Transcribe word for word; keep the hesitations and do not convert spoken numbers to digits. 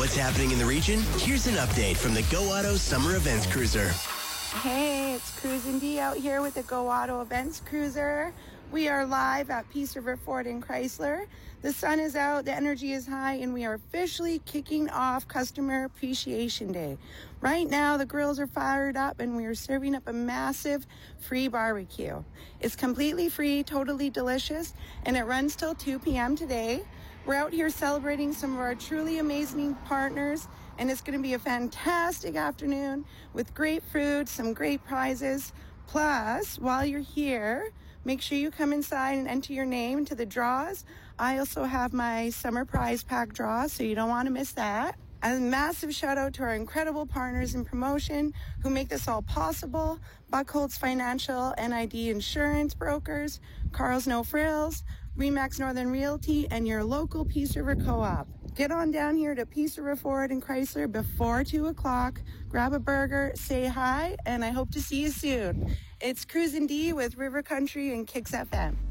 what's happening in the region? Here's an update from the Go Auto Summer Events Cruiser. Hey, it's Cruisin' D out here with the Go Auto Events Cruiser. We are live at Peace River Ford in Chrysler. The sun is out, the energy is high, and we are officially kicking off Customer Appreciation Day. Right now, the grills are fired up, and we are serving up a massive free barbecue. It's completely free, totally delicious, and it runs till two p.m. today. We're out here celebrating some of our truly amazing partners, and it's going to be a fantastic afternoon with great food, some great prizes. Plus, while you're here, make sure you come inside and enter your name into the draws. I also have my summer prize pack draw, so you don't want to miss that. A massive shout out to our incredible partners in promotion who make this all possible. Buckholz Financial, N I D Insurance Brokers, Carl's No Frills, Remax Northern Realty, and your local Peace River Co-op. Get on down here to Peace River Ford and Chrysler before two o'clock. Grab a burger, say hi, and I hope to see you soon. It's Cruisin' D with River Country and Kicks F M.